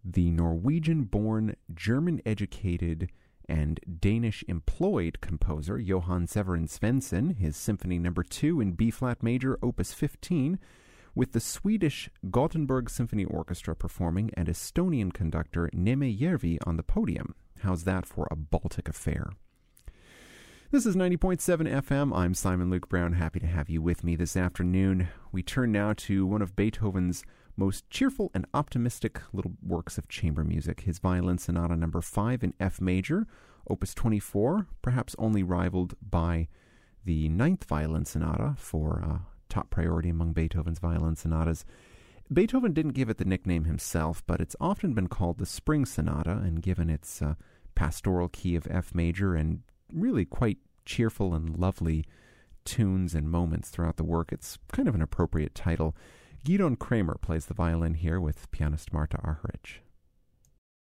the Norwegian-born, German-educated, and Danish-employed composer Johann Severin Svensson, his Symphony No. 2 in B-flat major, Opus 15, with the Swedish Gothenburg Symphony Orchestra performing and Estonian conductor Neeme Järvi on the podium. How's that for a Baltic affair? This is 90.7 FM. I'm Simon Luke Brown, happy to have you with me this afternoon. We turn now to one of Beethoven's most cheerful and optimistic little works of chamber music, his Violin Sonata No. 5 in F major, Opus 24, perhaps only rivaled by the Ninth Violin Sonata for top priority among Beethoven's violin sonatas. Beethoven didn't give it the nickname himself, but it's often been called the Spring Sonata, and given its pastoral key of F major and really quite cheerful and lovely tunes and moments throughout the work, it's kind of an appropriate title. Gidon Kremer plays the violin here with pianist Marta Argerich.